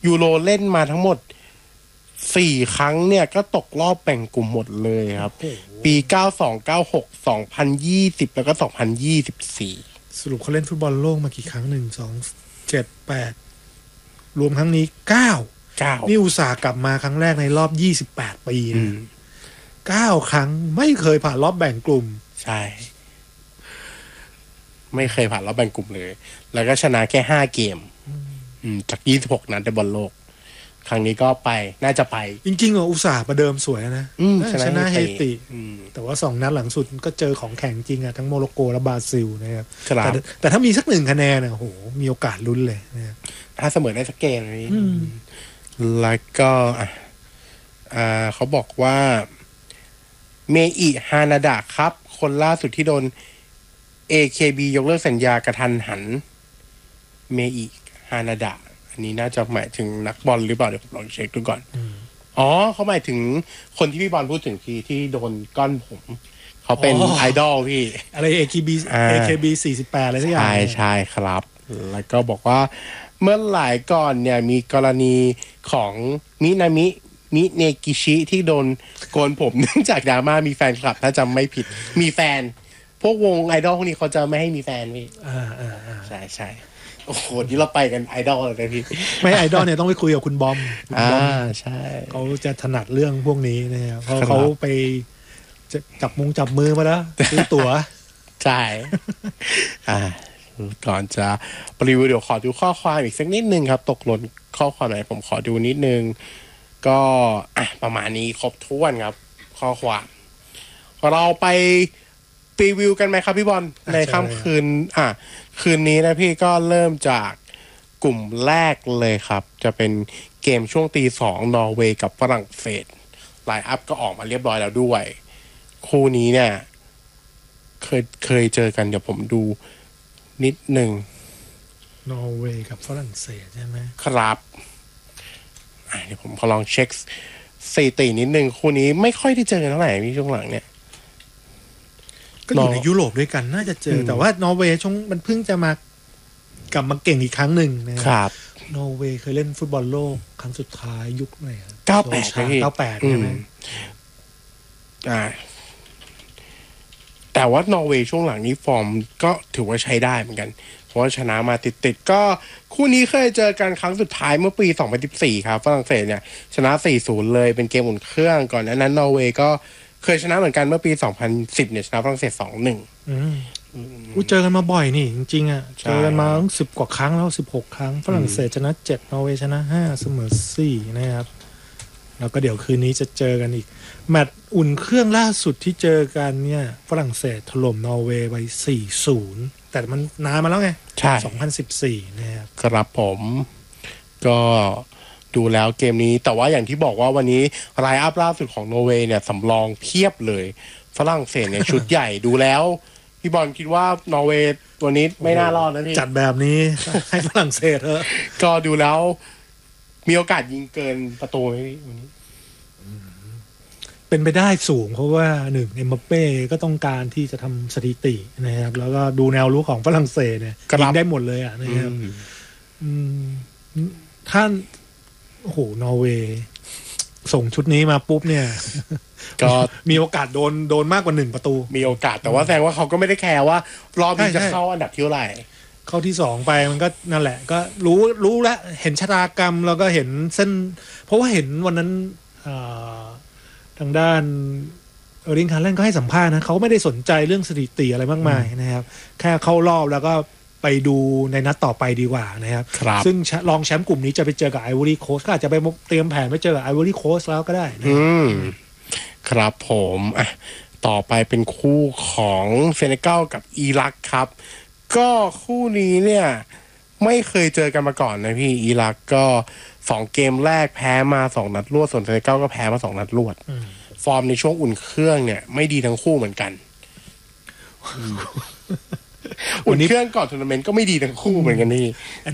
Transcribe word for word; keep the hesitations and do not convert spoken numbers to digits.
ยูโรเล่นมาทั้งหมดสี่ครั้งเนี่ยก็ตกรอบแบ่งกลุ่มหมดเลยครับปีเก้าสอง เก้าหก สองพันยี่สิบแล้วก็สองพันยี่สิบสี่สรุปเขาเล่นฟุตบอลโลกมากี่ครั้งหนึ่ง สอง เจ็ด แปดรวมครั้งนี้เก้าเก้านี่อุตส่าห์กลับมาครั้งแรกในรอบยี่สิบแปดปีนะเก้าครั้งไม่เคยผ่านรอบแบ่งกลุ่มใช่ไม่เคยผ่านรอบแบ่งกลุ่มเลยแล้วก็ชนะแค่ห้าเกมจากยี่สิบหกนัดในบอลโลกครั้งนี้ก็ไปน่าจะไปจริงๆอ่ะอุตส่าห์ประเดิมสวยนะชนะเฮติแต่ว่าสองนัดหลังสุดก็เจอของแข็งจริงอ่ะทั้งโมร็อกโกและบราซิลนะครับแต่แต่ถ้ามีสักหนึ่งคะแนนเนี่ยโอ้โหมีโอกาสลุ้นเลยนะครับถ้าเสมอได้สักเกมนี้แล้วก็อ่าเขาบอกว่าเมอิฮานาดะครับคนล่าสุดที่โดน เอ เค บี ยกเลิกสัญญากระทันหันเมอิฮานาดะอันนี้น่าจะหมายถึงนักบอลหรือเปล่าเดี๋ยวผมลองเช็คดูก่อนอ๋อเขาหมายถึงคนที่พี่บอลพูดถึงที่ที่โดนก้อนผมเขาเป็นไอดอลพี่อะไร เอ เค บี เอ เค บี สี่สิบแปดอะไรสักอย่างใช่ใช่ครับแล้วก็บอกว่าเมื่อหลายก่อนเนี่ยมีกรณีของมินามิมิเนกิชิที่โดนโกนผมเนื่องจากดราม่ามีแฟนคลับถ้าจำไม่ผิดมีแฟนพวกวงไอดอลพวกนี้เขาจะไม่ให้มีแฟนพี่อ่าอ่าใช่ใช่โอ้โหนี่เราไปกันไอดอลเลยพี่ไม่ไอดอลเนี่ยต้องไปคุยกับคุณบอมอ่าใช่เขาจะถนัดเรื่องพวกนี้นะครับเพราะเขาไปจับมุงจับมือมาแล้วซื้อตั๋วใช่อ่าก่อนจะรีวิวเดี๋ยวขอดูข้อความอีกสักนิดนึงครับตกหล่นข้อความไหนผมขอดูนิดนึงก็อ่ะประมาณนี้ครบถ้วนครับข้อความเราไปรีวิวกันไหมครับพี่บอลในค่ำคืนอ่ะคืนนี้นะพี่ก็เริ่มจากกลุ่มแรกเลยครับจะเป็นเกมช่วงตีสองนอร์เวย์กับฝรั่งเศสไลน์อัพก็ออกมาเรียบร้อยแล้วด้วยคู่นี้เนี่ยเคยเคยเจอกันเดี๋ยวผมดูนิดหนึ่งนอร์เวย์กับฝรั่งเศสใช่ไหมครับเดี๋ยวผมขอลองเช็คสถิตินิดนึงคู่นี้ไม่ค่อยได้เจอกันเท่าไหร่พี่ช่วงหลังเนี่ยก็อยู่ในยุโรปด้วยกันน่าจะเจอแต่ว่านอร์เวย์ช่วงมันเพิ่งจะมากลับมาเก่งอีกครั้งหนึ่งนะครับนอร์เวย์เคยเล่นฟุตบอลโลกครั้งสุดท้ายยุคไหนเก้าแปดเก้าแปดใช่ไหมอ่าแต่ว่านอร์เวย์ช่วงหลังนี้ฟอร์มก็ถือว่าใช้ได้เหมือนกันเพราะว่าชนะมาติดๆก็คู่นี้เคยเจอกันครั้งสุดท้ายเมื่อปีสองพันสิบสี่ครับฝรั่งเศสเนี่ยชนะ สี่ศูนย์ เลยเป็นเกมอุ่นเครื่องก่อนนั้นนอร์เวย์ก็เคยชนะเหมือนกันเมื่อปีสองพันสิบเนี่ยชนะฝรั่งเศส สองหนึ่งอืมอู้เจอกันมาบ่อยนี่จริงๆอ่ะเจอกันมาตั้งสิบกว่าครั้งแล้วสิบหกครั้งฝรั่งเศสชนะเจ็ดนอร์เวย์ชนะห้าเสมอสี่นะครับแล้วก็เดี๋ยวคืนนี้จะเจอกันอีกแมตช์อุ่นเครื่องล่าสุดที่เจอกันเนี่ยฝรั่งเศสถล่มนอร์เวย์ไป สี่ศูนย์ แต่มันนานมาแล้วไงใช่สองพันสิบสี่นะครับครับผมก็ดูแล้วเกมนี้แต่ว่าอย่างที่บอกว่าวันนี้ไลน์อัพล่าสุดของนอร์เวย์เนี่ยสำรองเพียบเลยฝรั่งเศสเนี่ยชุดใหญ่ดูแล้วพี่บอลคิดว่านอร์เวย์ตัวนี้ไม่น่ารอดนะพี่จัดแบบนี้ให้ฝรั่งเศสเถอะก็ดูแล้วมีโอกาสยิงเกินประตูไหมพี่วันนี้เป็นไปได้สูงเพราะว่าหนึ่งเอ็มบัปเป้ก็ต้องการที่จะทำสถิตินะครับแล้วก็ดูแนวรู้ของฝรั่งเศสเนี่ยยิงได้หมดเลยอ่ะนะครับท่านโอ้โหนอร์เวย์ส่งชุดนี้มาปุ๊บเนี่ยก็มีโอกาสโดนโดนมากกว่าหนึ่งประตูมีโอกาสแต่ว่าแสดงว่าเขาก็ไม่ได้แคร์ว่ารอบนี้จะเข้าอันดับที่เท่าไหร่เข้าที่สองไปมันก็นั่นแหละก็รู้รู้แล้วเห็นชะตากรรมแล้วก็เห็นเส้นเพราะว่าเห็นวันนั้นทางด้านเออร์ลิง ฮาแลนด์ก็ให้สัมภาษณ์นะเขาไม่ได้สนใจเรื่องสถิติอะไรมากมายนะครับแค่เข้ารอบแล้วก็ไปดูในนัดต่อไปดีกว่านะครับซึ่งรองแชมป์กลุ่มนี้จะไปเจอกับไอวอรี่โคสต์ก็อาจจะไปเตรียมแผนไปเจอกับไอวอรี่โคสต์แล้วก็ได้นะอืมครับผมอ่ะต่อไปเป็นคู่ของเซเนกัลกับอิรักครับก็คู่นี้เนี่ยไม่เคยเจอกันมาก่อนนะพี่อิรักก็สองเกมแรกแพ้มาสองนัดรวดส่วนเซเนกัลก็แพ้มาสองนัดรวดฟอร์มในช่วงอุ่นเครื่องเนี่ยไม่ดีทั้งคู่เหมือนกันอุ่นเครื่องก่อนทัวร์นาเมนต์ก็ไม่ดีทั้งคู่เหมือนกันนี่